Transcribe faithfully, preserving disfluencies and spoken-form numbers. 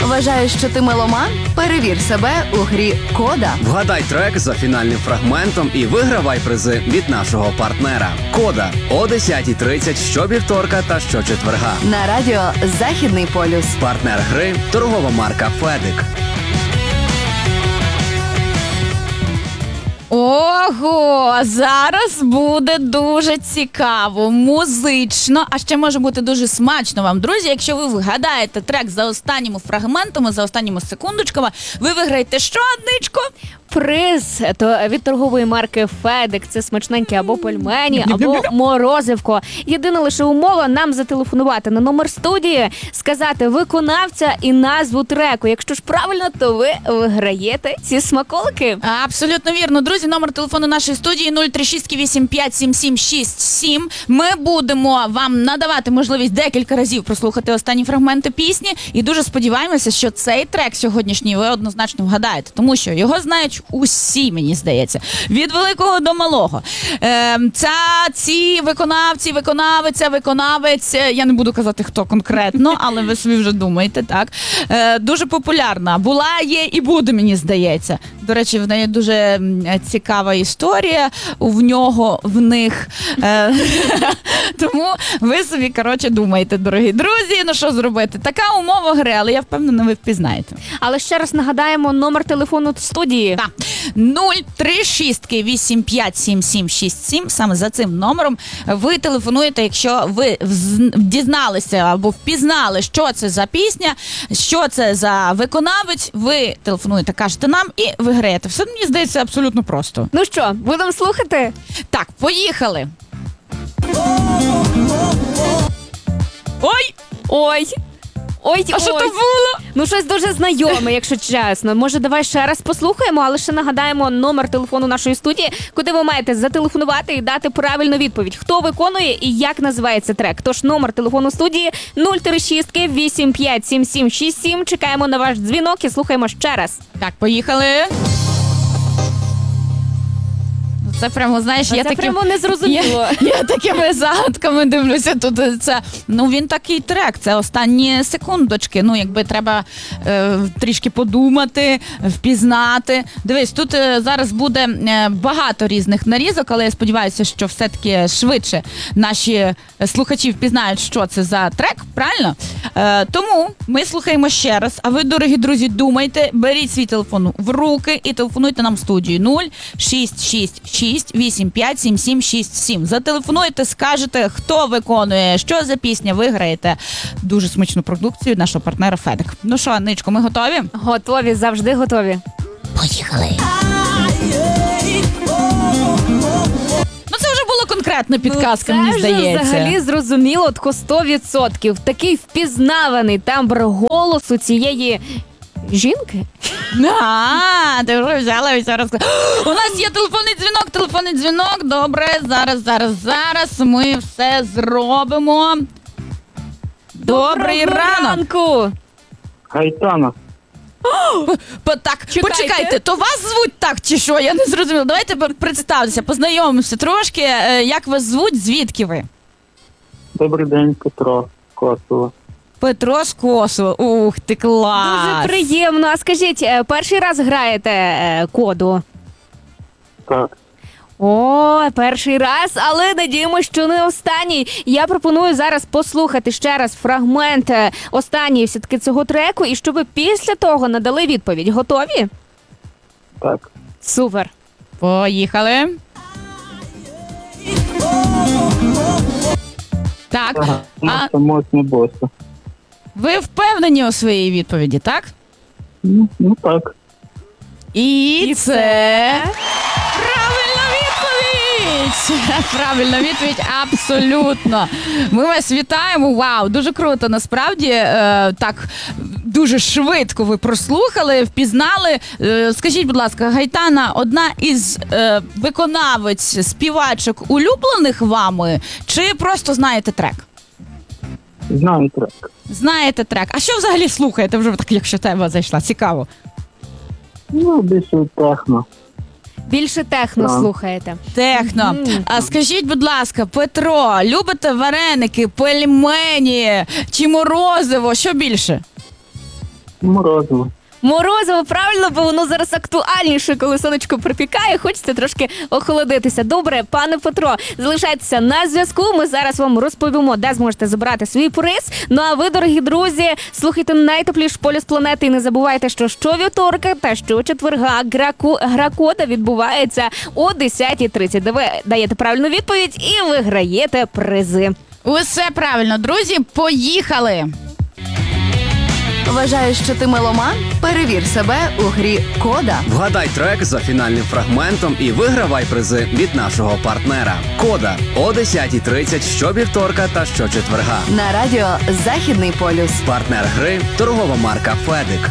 Вважаєш, що ти меломан? Перевір себе у грі «Кода». Вгадай трек за фінальним фрагментом і вигравай призи від нашого партнера. «Кода» о десятій тридцять щовівторка та щочетверга. На радіо «Західний полюс». Партнер гри – торгова марка «Федик». Ого, зараз буде дуже цікаво, музично, а ще може бути дуже смачно вам. Друзі, якщо ви вгадаєте трек за останніми фрагментами, за останніми секундочками, ви виграєте що, Анничко? Приз то від торгової марки «Федик». Це смачненьке або пельмені, або морозивко. Єдина лише умова – нам зателефонувати на номер студії, сказати виконавця і назву треку. Якщо ж правильно, то ви виграєте ці смаколики. Абсолютно вірно. Друзі, номер телефону нашої студії нуль три шість вісім п'ять сім сім шість сім. Ми будемо вам надавати можливість декілька разів прослухати останні фрагменти пісні. І дуже сподіваємося, що цей трек сьогоднішній ви однозначно вгадаєте. Тому що його знають усі, мені здається. Від великого до малого. Е, ця, ці виконавці, виконавиця, виконавець, я не буду казати, хто конкретно, але ви собі вже думаєте, так? Е, дуже популярна. Була, є і буде, мені здається. До речі, в неї дуже цікава історія. В нього, в них. Е, тому ви собі, коротше, думаєте, дорогі друзі, ну що зробити? Така умова гри, але я впевнена, ви впізнаєте. Але ще раз нагадаємо номер телефону студії. Так. нуль три шість вісім п'ять сім сім шість сім. Саме за цим номером ви телефонуєте, якщо ви дізналися або впізнали, що це за пісня, що це за виконавець. Ви телефонуєте, кажете нам і виграєте. Все, мені здається, абсолютно просто. Ну що, будемо слухати? Так, поїхали. Ой! Ой! Ой, а ой. що то було? Ну, щось дуже знайоме, якщо чесно. Може, давай ще раз послухаємо, але ще нагадаємо номер телефону нашої студії, куди ви маєте зателефонувати і дати правильну відповідь. Хто виконує і як називається трек. Тож номер телефону студії нуль три шість вісім п'ять сім сім шість сім. Чекаємо на ваш дзвінок і слухаємо ще раз. Так, поїхали. Це прямо, знаєш, а я це таким... прямо не зрозуміло. Я, я такими загадками дивлюся тут. Це, ну, він такий трек, це останні секундочки. Ну, якби треба е, трішки подумати, впізнати. Дивись, тут е, зараз буде е, багато різних нарізок, але я сподіваюся, що все-таки швидше наші слухачі впізнають, що це за трек, правильно? Е, тому ми слухаємо ще раз. А ви, дорогі друзі, думайте, беріть свій телефон в руки і телефонуйте нам в студію нуль шість шість шість вісім п'ять сім сім шість сім. Зателефонуйте, скажете, хто виконує, що за пісня, виграєте дуже смачну продукцію нашого партнера «Федик». Ну що, Анничко, ми готові? Готові, завжди готові. Поїхали. Ну це вже була конкретна підказка, ну, мені здається. Це взагалі зрозуміло, тако сто відсотків. Такий впізнаваний тембр голосу цієї жінки. А, ти вже взяла і все розказала. У нас є телефонний дзвінок, телефонний дзвінок. Добре, зараз, зараз, зараз ми все зробимо. Добрий Доброго ранок. ранку. Гайтана. По, так, Чекайте. почекайте, то вас звуть так чи що? Я не зрозуміла. Давайте представтеся, познайомимося трошки. Е, Як вас звуть, звідки ви? Добрий день, Петро, Косово. Петро з Косово. Ух, ти клас. Дуже приємно. А скажіть, е, перший раз граєте е, коду? Так. О, перший раз, але надіємося, що не останній. Я пропоную зараз послухати ще раз фрагмент е, останній все-таки цього треку, і щоб ви після того надали відповідь. Готові? Так. Супер. Поїхали. Так, Ага. а Це моцно боса. ви впевнені у своїй відповіді, так? Ну, ну так. І, І це... це... Правильна відповідь! Правильна відповідь, абсолютно. Ми вас вітаємо. Вау, дуже круто. Насправді, е, так, дуже швидко ви прослухали, впізнали. Е, скажіть, будь ласка, Гайтана одна із е, виконавець, співачок улюблених вами, чи просто знаєте трек? Знаю трек. Знаєте трек. А що взагалі слухаєте вже так, якщо тема зайшла? Цікаво. Ну, більше техно. Більше техно Так. слухаєте. Техно. Мгм. А скажіть, будь ласка, Петро, любите вареники, пельмені чи морозиво? Що більше? Морозиво. Морозиво, правильно, бо воно зараз актуальніше, коли сонечко припікає, хочеться трошки охолодитися. Добре, пане Петро, залишайтеся на зв'язку. Ми зараз вам розповімо, де зможете забрати свій приз. Ну а ви, дорогі друзі, слухайте найтепліш полюс планети і не забувайте, що щовівторка та щочетверга гра, ку- гра кода відбувається о десятій тридцять, де ви даєте правильну відповідь і виграєте призи. Усе правильно, друзі, поїхали! Вважаєш, що ти меломан? Перевір себе у грі Кода. Вгадай трек за фінальним фрагментом і вигравай призи від нашого партнера. Кода о десятій тридцять щовівторка та щочетверга. На радіо Західний полюс. Партнер гри торгова марка Федик.